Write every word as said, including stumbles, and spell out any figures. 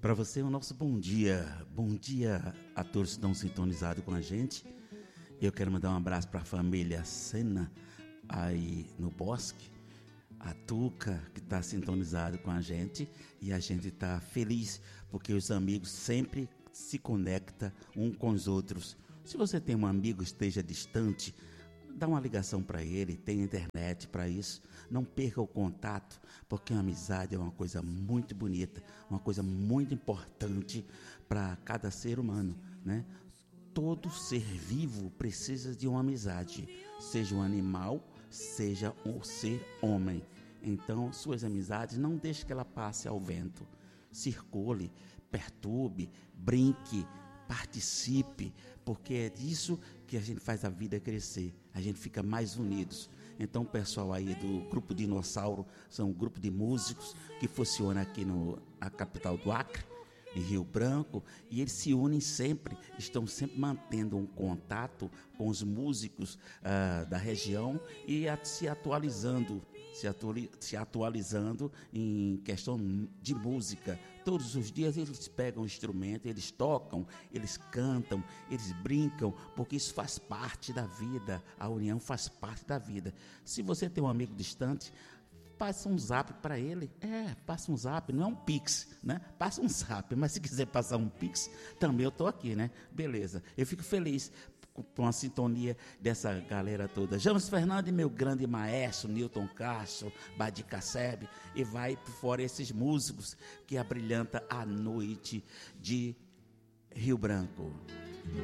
Para você, o nosso bom dia. Bom dia a todos que estão sintonizados com a gente. Eu quero mandar um abraço para a família Sena, aí no Bosque. A Tuca, que está sintonizado com a gente. E a gente está feliz, porque os amigos sempre se conectam um com os outros. Se você tem um amigo que esteja distante, dá uma ligação para ele, tem internet para isso. Não perca o contato, porque a amizade é uma coisa muito bonita, uma coisa muito importante para cada ser humano, né? Todo ser vivo precisa de uma amizade, seja um animal, seja um ser homem. Então, suas amizades, não deixe que ela passe ao vento. Circule, perturbe, brinque, participe, porque é disso que a gente faz a vida crescer, a gente fica mais unidos. Então o pessoal aí do Grupo Dinossauro são um grupo de músicos que funciona aqui no, na capital do Acre, em Rio Branco, e eles se unem sempre, estão sempre mantendo um contato com os músicos ah, da região e a, se atualizando, se, atuali, se atualizando em questão de música. Todos os dias eles pegam o instrumento, eles tocam, eles cantam, eles brincam, porque isso faz parte da vida, a união faz parte da vida. Se você tem um amigo distante, passa um zap para ele. É, passa um zap, não é um pix, né? Passa um zap, mas se quiser passar um pix, também eu estou aqui, né? Beleza, eu fico feliz com a sintonia dessa galera toda. James Fernandes, meu grande maestro, Newton Castro, Badi Casseb, e vai por fora esses músicos que abrilhanta a noite de Rio Branco.